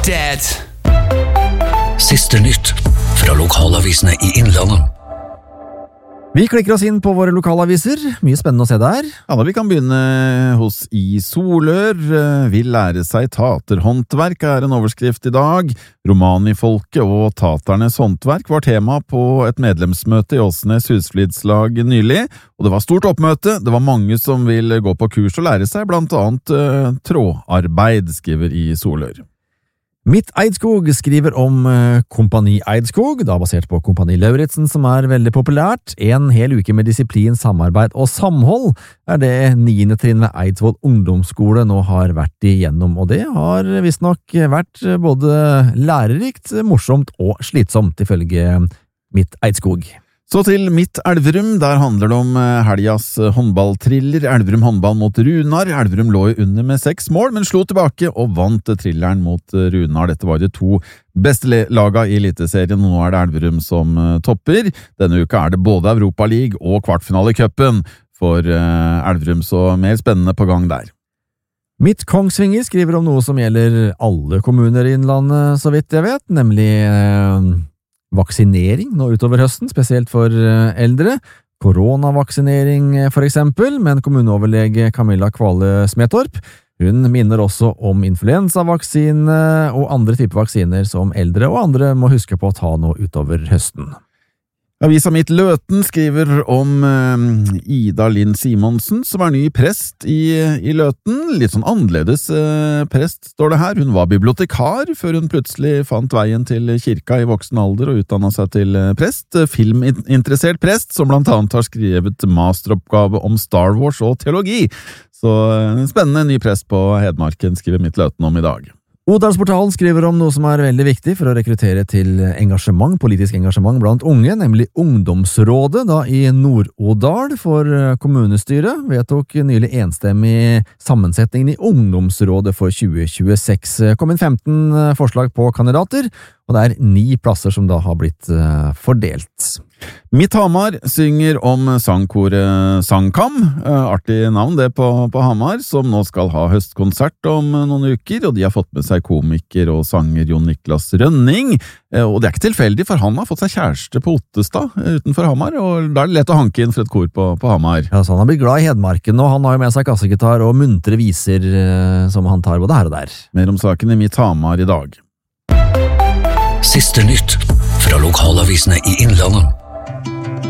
Dead. Siste nytt fra lokalavisene i Innlandet. Vi klikker oss inn på våre lokalaviser. Mye spennende å se der. Ja, da vi kan begynne hos I Solør. Vil lære seg taterhåndverk er en overskrift i dag. Romanifolket og taternes håndverk var tema på et medlemsmøte i Åsnes husflidslag nylig, og det var stort oppmøte. Det var mange som vil gå på kurs og lære seg, blant annet trådarbeid, skriver I Solør. Mitt Eidskog skriver om Kompani Eidskog, da basert på Kompani Lauritzen, som er veldig populært. En hel uke med disiplin, samarbeid og samhold er det 9. trinn ved Eidsvoll ungdomsskole nå har vært igjennom, og det har visstnok vært både lærerikt, morsomt og slitsomt, ifølge Mitt Eidskog. Så til Mitt Elverum, der handler det om helgas håndballtriller. Elverum håndball mot Runar. Elverum lå under med 6 mål, men slo tilbake og vant trilleren mot Runar. Dette var de 2 beste laga i eliteserien, og nå er det Elverum som topper. Denne uka er det både Europa League og kvartfinale i cupen for Elverum, så mer spennende på gang der. Mitt Kongsvinger skriver om noe som gjelder alle kommuner i Innlandet, så vidt jeg vet, nemlig vaksinering nå utover høsten, spesielt for eldre. Koronavaksinering for eksempel, men kommuneoverlege Camilla Kvale Smetorp, hun minner også om influensavaksine og andre typer vaksiner som eldre og andre må huske på å ta nå utover høsten. Avisa Mitt Løten skriver om Ida Lind Simonsen, som er ny prest i Løten. Litt sånn annerledes prest, står det her. Hun var bibliotekar før hun plutselig fant veien til kirka i voksen alder og utdannet seg til prest. Filminteressert prest, som blant annet har skrevet masteroppgave om Star Wars og teologi. Så en spennende ny prest på Hedmarken, skriver Mitt Løten om i dag. Odalsportalen skriver om noe som er veldig viktig for å rekruttere til engasjement, politisk engasjement blant unge, nemlig Ungdomsrådet da i Nord-Odal for kommunestyret vedtok nylig enstemmig sammensetningen i Ungdomsrådet for 2026. Kom inn 15 forslag på kandidater, og det er 9 plasser som da har blitt fordelt. Mitt Hamar synger om sangkoret Sangkam, artig navn det på Hamar, som nå skal ha høstkonsert om noen uker, og de har fått med seg komiker og sanger Jon Niklas Rønning, og det er ikke tilfeldig, for han har fått seg kjæreste på Ottestad utenfor Hamar, og da er det lett å hanke inn for et kor på Hamar. Ja, så han har blitt glad i Hedmarken, og han har jo med seg kassegitar og muntre viser som han tar både her og der. Mer om saken i Mitt Hamar i dag. Siste nytt fra lokalavisene i Innlandet.